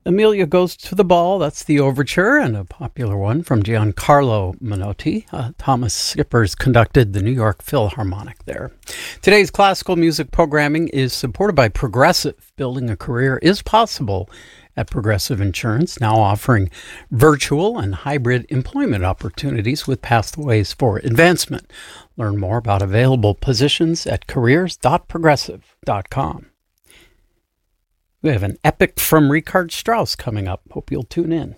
Emilia Goes to the Ball, that's the overture, and a popular one from Giancarlo Menotti. Thomas Skippers conducted the New York Philharmonic there. Today's classical music programming is supported by Progressive. Building a career is possible at Progressive Insurance, now offering virtual and hybrid employment opportunities with pathways for advancement. Learn more about available positions at careers.progressive.com. We have an epic from Richard Strauss coming up. Hope you'll tune in.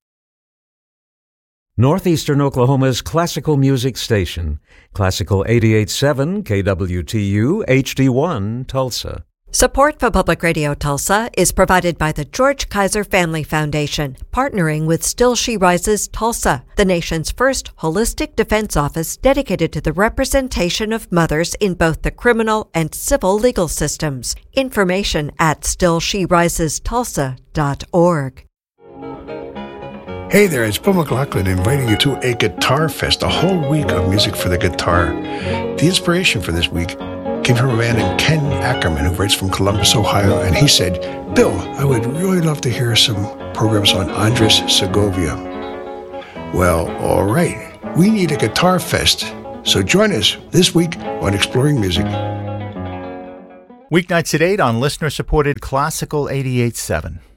Northeastern Oklahoma's classical music station, Classical 88.7 KWTU HD1 Tulsa. Support for Public Radio Tulsa is provided by the George Kaiser Family Foundation, partnering with Still She Rises Tulsa, the nation's first holistic defense office dedicated to the representation of mothers in both the criminal and civil legal systems. Information at stillsherisestulsa.org. Hey there, it's Bill McLaughlin inviting you to a Guitar Fest, a whole week of music for the guitar. The inspiration for this week came from a man named Ken Ackerman, who writes from Columbus, Ohio, and he said, Bill, I would really love to hear some programs on Andres Segovia. Well, all right, we need a Guitar Fest, so join us this week on Exploring Music. Weeknights at 8 on listener-supported Classical 88.7.